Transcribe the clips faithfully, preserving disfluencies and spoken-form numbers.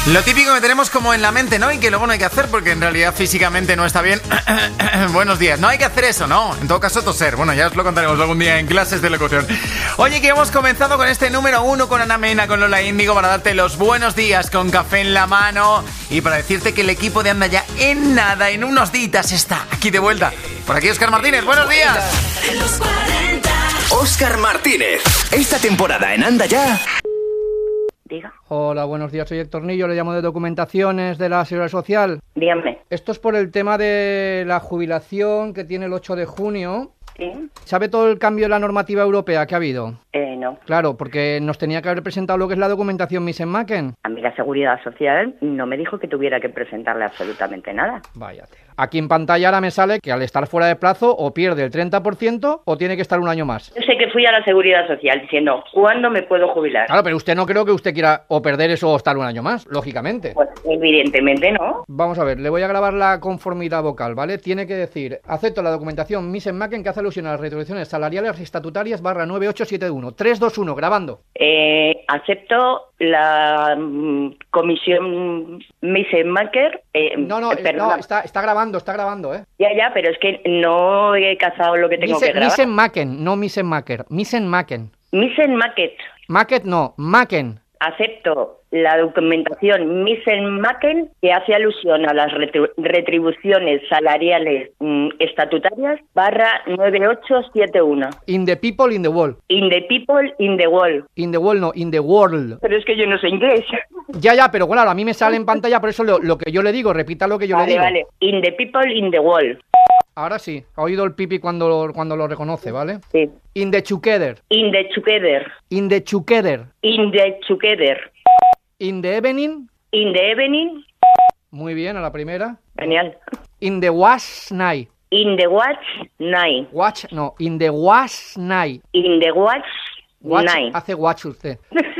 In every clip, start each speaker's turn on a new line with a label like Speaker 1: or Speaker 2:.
Speaker 1: Lo típico que tenemos como en la mente, ¿no? Y que luego no hay que hacer porque en realidad físicamente no está bien. Buenos días. No hay que hacer eso, ¿no? En todo caso, toser. Bueno, ya os lo contaremos algún día en clases de locución. Oye, que hemos comenzado con este número uno con Ana Mena, con Lola Índigo, para darte los buenos días con café en la mano y para decirte que el equipo de Anda Ya en nada, en unos días, está aquí de vuelta. Por aquí Óscar Martínez. Buenos días.
Speaker 2: Óscar Martínez. Esta temporada en Anda Ya.
Speaker 3: Diga.
Speaker 4: Hola, buenos días, soy Héctor Nillo, le llamo de Documentaciones de la Seguridad Social.
Speaker 3: Dígame.
Speaker 4: Esto es por el tema de la jubilación que tiene el ocho de junio.
Speaker 3: ¿Sí?
Speaker 4: ¿Sabe todo el cambio de la normativa europea que ha habido?
Speaker 3: Eh, no.
Speaker 4: Claro, porque nos tenía que haber presentado lo que es la documentación Misen-Macken.
Speaker 3: A mí la Seguridad Social no me dijo que tuviera que presentarle absolutamente nada.
Speaker 4: Vaya tela. Aquí en pantalla ahora me sale que al estar fuera de plazo o pierde el treinta por ciento o tiene que estar un año más.
Speaker 3: Yo sé que fui a la Seguridad Social diciendo, ¿cuándo me puedo jubilar?
Speaker 4: Claro, pero usted no creo que usted quiera o perder eso o estar un año más, lógicamente.
Speaker 3: Pues evidentemente no.
Speaker 4: Vamos a ver, le voy a grabar la conformidad vocal, ¿vale? Tiene que decir, acepto la documentación Misen-Macken que hace alusión a las retribuciones salariales estatutarias barra nueve ocho siete uno. tres dos uno, grabando.
Speaker 3: Eh, acepto la mm, comisión Misen-Macken. Eh,
Speaker 4: No, no,
Speaker 3: eh,
Speaker 4: no está, está grabando, está grabando, ¿eh?
Speaker 3: Ya, ya, pero es que no he cazado lo que tengo
Speaker 4: Misen,
Speaker 3: que grabar.
Speaker 4: Misen-Macken, no Misen-Macker, Misen-Macken.
Speaker 3: Misen-Macken.
Speaker 4: Macket no, Macken.
Speaker 3: Acepto la documentación Misen-Macken que hace alusión a las retri- retribuciones salariales mm, estatutarias barra nueve ocho siete uno.
Speaker 4: In the people, in the world.
Speaker 3: In the people, in the world.
Speaker 4: In the world, no, in the world.
Speaker 3: Pero es que yo no sé inglés.
Speaker 4: Ya, ya, pero claro, a mí me sale en pantalla, por eso lo, lo que yo le digo, repita lo que yo
Speaker 3: Vale,
Speaker 4: le digo.
Speaker 3: vale. In the people, in the world.
Speaker 4: Ahora sí, ha oído el pipi cuando, cuando lo reconoce, ¿vale?
Speaker 3: Sí.
Speaker 4: In the together.
Speaker 3: In the together.
Speaker 4: In the together.
Speaker 3: In the together.
Speaker 4: In the evening.
Speaker 3: In the evening.
Speaker 4: Muy bien, a la primera.
Speaker 3: Genial.
Speaker 4: In the wash night.
Speaker 3: In the watch night.
Speaker 4: Watch, no, in the wash night.
Speaker 3: In the watch,
Speaker 4: Watch,
Speaker 3: night.
Speaker 4: hace watch usted.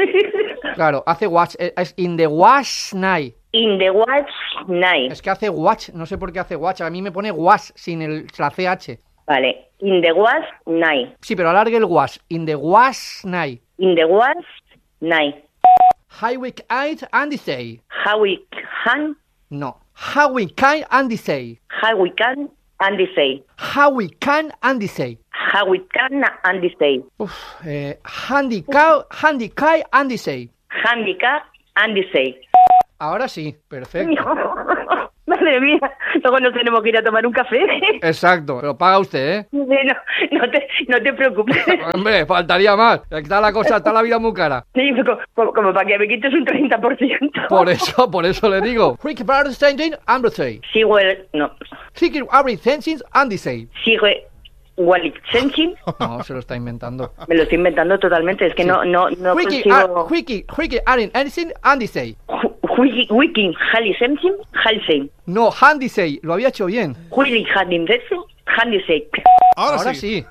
Speaker 4: Claro, hace watch, eh, es in the wash night.
Speaker 3: In the watch night.
Speaker 4: Es que hace watch, no sé por qué hace watch, a mí me pone wash sin el, la C H.
Speaker 3: Vale. In the watch night.
Speaker 4: Sí, pero alargue el wash. In the wash night.
Speaker 3: In the watch night.
Speaker 4: How we can and say.
Speaker 3: How we can,
Speaker 4: No. How we can and say.
Speaker 3: how we can, and say.
Speaker 4: How we can and say.
Speaker 3: How we can, and say.
Speaker 4: Uf, eh, handicap, handicap and say.
Speaker 3: Handicap, and say.
Speaker 4: Ahora sí, perfecto.
Speaker 3: Madre mía, luego nos tenemos que ir a tomar un café.
Speaker 4: Exacto, pero paga usted, ¿eh?
Speaker 3: No, no, te, no te preocupes.
Speaker 4: Hombre, faltaría más. Está la cosa, está la vida muy cara.
Speaker 3: Sí, como, como, como para que me quites un treinta por ciento.
Speaker 4: Por eso, por eso le digo. Quick bar sending and say.
Speaker 3: Sigo el... No.
Speaker 4: Quick every sentence and say.
Speaker 3: Sigo Wallet Sensing.
Speaker 4: No, se lo está inventando.
Speaker 3: Me lo estoy inventando totalmente. Es que
Speaker 4: Sí.
Speaker 3: no, no, no
Speaker 4: Wiki,
Speaker 3: consigo...
Speaker 4: wiki, wiki, arin, anything, and say.
Speaker 3: Wiki, Wiki, Hali Sensing, Halsey.
Speaker 4: No, handy say, lo había hecho bien.
Speaker 3: Willy Handy Sensing, Handy Say.
Speaker 5: Ahora,
Speaker 4: Ahora
Speaker 5: sí.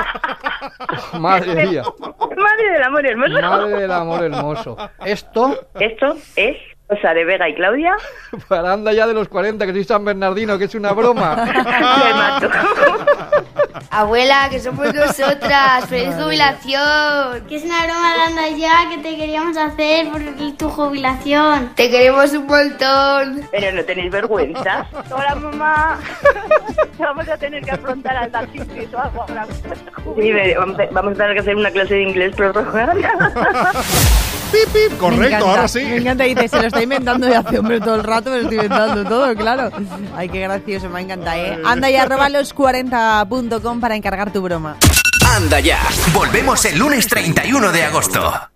Speaker 4: sí. Madre mía.
Speaker 3: Madre del amor hermoso.
Speaker 4: Madre del amor hermoso. Esto,
Speaker 3: Esto es cosa de Vega y Claudia.
Speaker 4: para anda ya de los cuarenta, que soy San Bernardino, que es una broma.
Speaker 3: Me mato.
Speaker 6: Abuela, que somos nosotras. ¡Feliz jubilación!
Speaker 7: Que es una broma de Anda Ya que te queríamos hacer por tu jubilación.
Speaker 6: Te queremos un montón.
Speaker 3: Pero no tenéis vergüenza.
Speaker 8: Hola, mamá. Vamos a tener que afrontar al taxis o algo ahora.
Speaker 3: Sí, me- vamos a, vamos a tener que hacer una clase de inglés prorrogada.
Speaker 5: Pip, pip, correcto,
Speaker 9: Me encanta,
Speaker 5: ahora
Speaker 9: Me
Speaker 5: sí.
Speaker 9: encanta, dice, se lo está inventando de hace hombre todo el rato, me lo estoy inventando todo, claro. Ay, qué gracioso, me encanta, ¿eh? Anda y arroba los cuarenta punto com para encargar tu broma.
Speaker 2: Anda Ya. Volvemos el lunes treinta y uno de agosto.